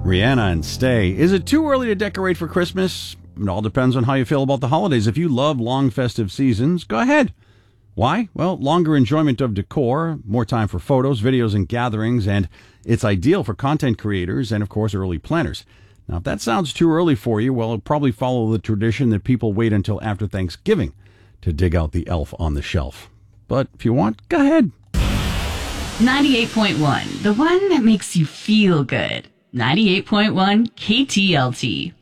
Rihanna and Stay. Is it too early to decorate for Christmas? It all depends on how you feel about the holidays. If you love long festive seasons, go ahead. Why? Well, longer enjoyment of decor, more time for photos, videos, and gatherings, and it's ideal for content creators and, of course, early planners. Now, if that sounds too early for you, well, it'll probably follow the tradition that people wait until after Thanksgiving to dig out the elf on the shelf. But if you want, go ahead. 98.1, the one that makes you feel good. 98.1 KTLT.